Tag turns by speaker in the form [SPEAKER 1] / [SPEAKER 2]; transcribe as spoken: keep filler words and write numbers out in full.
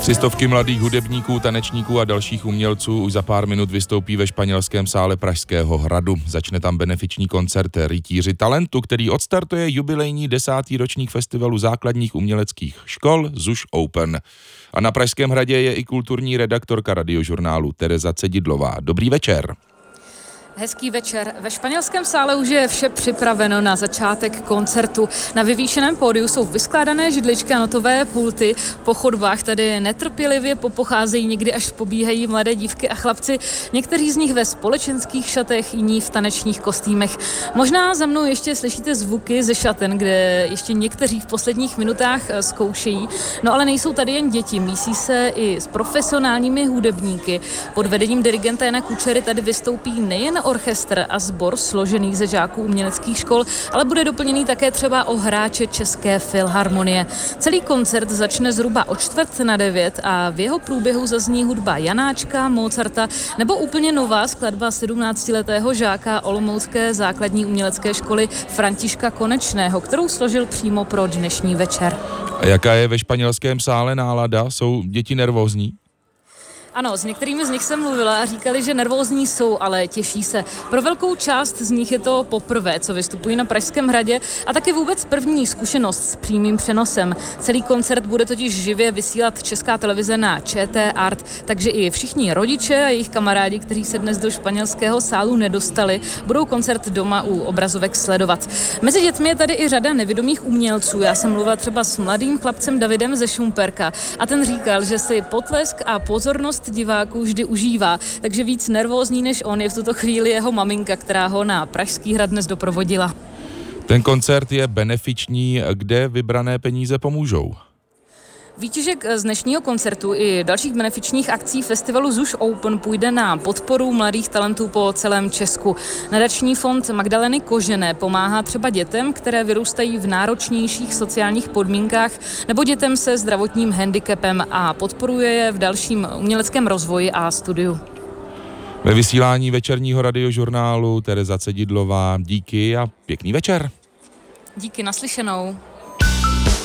[SPEAKER 1] Tři stovky mladých hudebníků, tanečníků a dalších umělců už za pár minut vystoupí ve španělském sále Pražského hradu. Začne tam benefiční koncert Rytíři talentu, který odstartuje jubilejní desátý ročník festivalu základních uměleckých škol ZUŠ Open. A na Pražském hradě je i kulturní redaktorka Radiožurnálu Tereza Cedidlová. Dobrý večer.
[SPEAKER 2] Hezký večer. Ve španělském sále už je vše připraveno na začátek koncertu. Na vyvýšeném pódiu jsou vyskládané židličky a notové pulty. Po chodbách tady netrpělivě popocházejí, někdy až pobíhají mladé dívky a chlapci. Někteří z nich ve společenských šatech, jiní v tanečních kostýmech. Možná za mnou ještě slyšíte zvuky ze šaten, kde ještě někteří v posledních minutách zkoušejí. No ale nejsou tady jen děti, mísí se i s profesionálními hudebníky. Pod vedením dirigenta Jana Kučery tady vystoupí nejen orchestr a sbor složený ze žáků uměleckých škol, ale bude doplněný také třeba o hráče České filharmonie. Celý koncert začne zhruba o čtvrt na devět a v jeho průběhu zazní hudba Janáčka, Mozarta nebo úplně nová skladba sedmnáctiletého žáka olomoucké základní umělecké školy Františka Konečného, kterou složil přímo pro dnešní večer.
[SPEAKER 1] A jaká je ve španělském sále nálada? Jsou děti nervózní?
[SPEAKER 2] Ano, s některými z nich jsem mluvila a říkali, že nervózní jsou, ale těší se. Pro velkou část z nich je to poprvé, co vystupují na Pražském hradě a taky vůbec první zkušenost s přímým přenosem. Celý koncert bude totiž živě vysílat Česká televize na Č T Art, takže i všichni rodiče a jejich kamarádi, kteří se dnes do španělského sálu nedostali, budou koncert doma u obrazovek sledovat. Mezi dětmi je tady i řada nevidomých umělců. Já jsem mluvila třeba s mladým chlapcem Davidem ze Šumperka a ten říkal, že si potlesk a pozornost diváků vždy užívá, takže víc nervózní než on je v tuto chvíli jeho maminka, která ho na Pražský hrad dnes doprovodila.
[SPEAKER 1] Ten koncert je benefiční, kde vybrané peníze pomůžou?
[SPEAKER 2] Výtěžek z dnešního koncertu i dalších benefičních akcí festivalu ZUŠ Open půjde na podporu mladých talentů po celém Česku. Nadační fond Magdaleny Kožené pomáhá třeba dětem, které vyrůstají v náročnějších sociálních podmínkách nebo dětem se zdravotním handicapem a podporuje je v dalším uměleckém rozvoji a studiu.
[SPEAKER 1] Ve vysílání večerního radiožurnálu Tereza Cedidlová, díky a pěkný večer.
[SPEAKER 2] Díky, naslyšenou.